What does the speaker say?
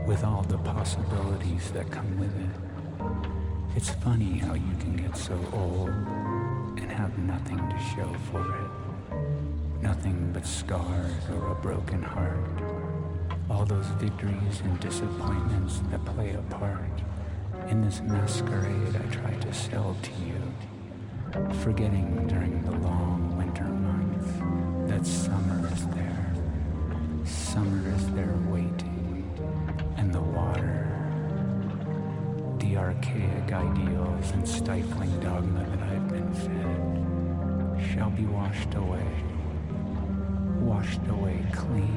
with all the possibilities that come with it. It's funny how you can get so old and have nothing to show for it. Nothing but scars or a broken heart. All those victories and disappointments that play a part in this masquerade I try to sell to you. Forgetting during the long winter months that summer is there. Summer is there waiting. And the water, the archaic ideals and stifling dogma that I've been fed, shall be washed away clean.